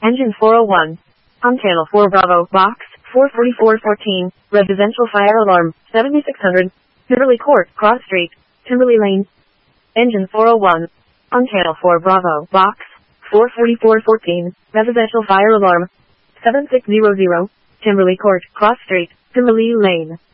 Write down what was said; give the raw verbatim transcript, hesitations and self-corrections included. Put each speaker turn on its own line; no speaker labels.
Engine four oh one. On channel four Bravo, box four forty-four fourteen, residential fire alarm, seventy-six hundred, Kimberly Court, Cross Street, Kimberly Lane. Engine four oh one. On channel four Bravo, box four forty-four fourteen, residential fire alarm, seven six zero zero, Kimberly Court, Cross Street, Kimberly Lane.